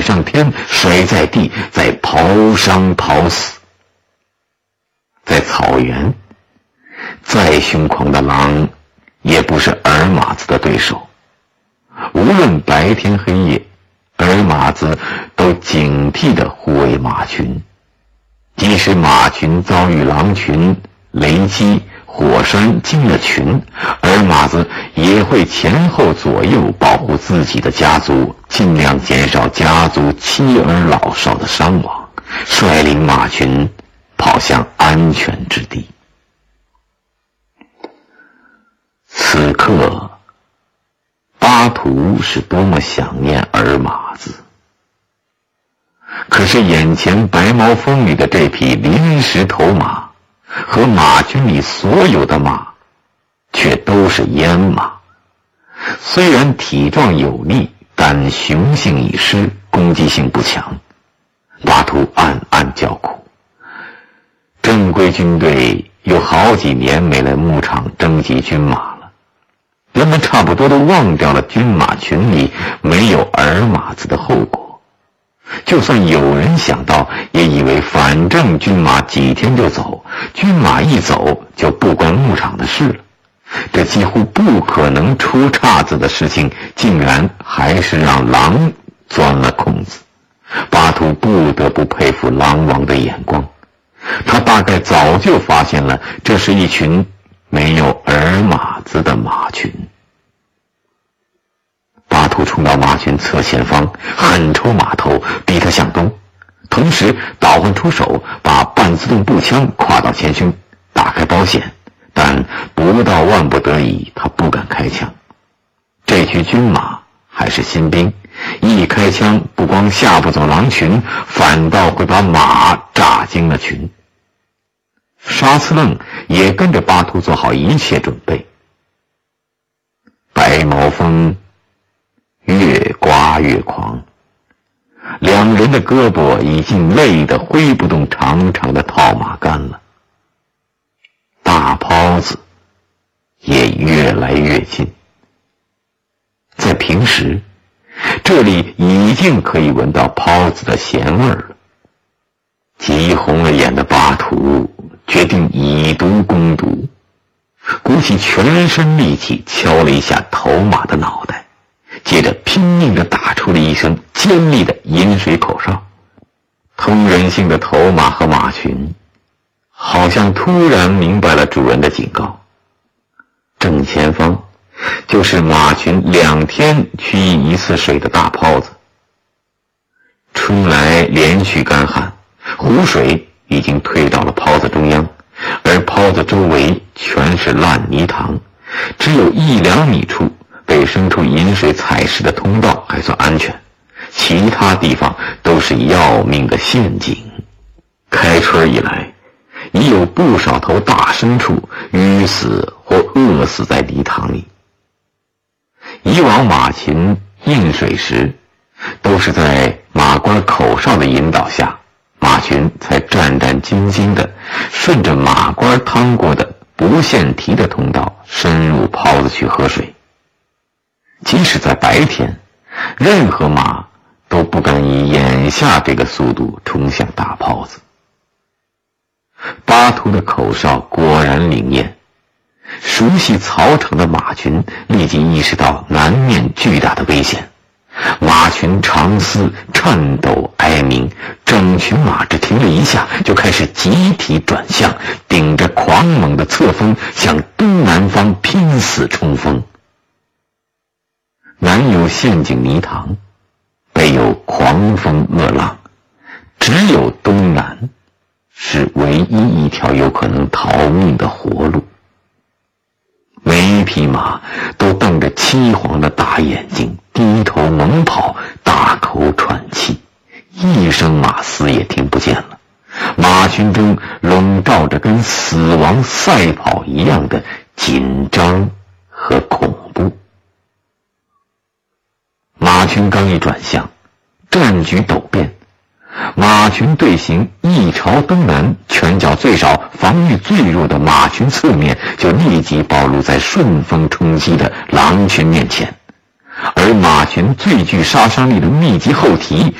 上天，摔在地，再刨伤刨死。在草原，再凶狂的狼也不是儿马子的对手。无论白天黑夜，儿马子都警惕地护卫马群。即使马群遭遇狼群、雷击、火山惊了群，儿马子也会前后左右保护自己的家族，尽量减少家族妻儿老少的伤亡，率领马群跑向安全之地。此刻巴图是多么想念儿马子，可是眼前白毛峰里的这匹临时头马和马群里所有的马却都是阉马，虽然体壮有力，但雄性已失，攻击性不强。巴图暗暗叫苦。正规军队有好几年没来牧场征集军马了，人们差不多都忘掉了军马群里没有儿马子的后果。就算有人想到，也以为反正军马几天就走，军马一走就不关牧场的事了。这几乎不可能出岔子的事情，竟然还是让狼钻了空子。巴图不得不佩服狼王的眼光，他大概早就发现了，这是一群没有儿马子的马群。巴图冲到马群侧前方，狠抽马头，逼他向东，同时倒换出手，把半自动步枪挎到前胸，打开保险。但不到万不得已，他不敢开枪。这群军马还是新兵，一开枪不光吓不走狼群，反倒会把马炸惊了群。沙司楞也跟着巴图做好一切准备。白毛风越刮越狂，两人的胳膊已经累得挥不动长长的套马杆了。大泡子也越来越近。在平时，这里已经可以闻到泡子的咸味了。急红了眼的巴图决定以毒攻毒，鼓起全身力气敲了一下头马的脑袋，接着拼命地打出了一声尖利的饮水口哨。通人性的头马和马群好像突然明白了主人的警告。正前方就是马群2天驱役一次水的大泡子。春来连续干旱，湖水已经退到了泡子中央，而泡子周围全是烂泥塘，只有1-2米处被牲畜饮水采食的通道还算安全，其他地方都是要命的陷阱。开春以来，已有不少头大牲畜淤死或饿死在泥塘里。以往马群饮水时，都是在马倌口哨的引导下，马群才战战兢兢地顺着马倌趟过的不限堤的通道深入泡子去喝水。即使在白天，任何马都不敢以眼下这个速度冲向大泡子。巴图的口哨果然灵验，熟悉草场的马群立即意识到南面巨大的危险，马群长嘶颤抖哀鸣，整群马只停了一下，就开始集体转向，顶着狂猛的侧风向东南方拼死冲锋。南有陷阱泥塘，北有狂风恶浪，只有东南是唯一一条有可能逃命的活路。每一匹马都瞪着漆黄的大眼睛，低头猛跑，大口喘气，一声马嘶也听不见了。马群中笼罩着跟死亡赛跑一样的紧张和恐怖。马群刚一转向，战局陡变，马群队形一朝东南，拳脚最少、防御最弱的马群侧面就立即暴露在顺风冲击的狼群面前，而马群最具杀伤力的密集后蹄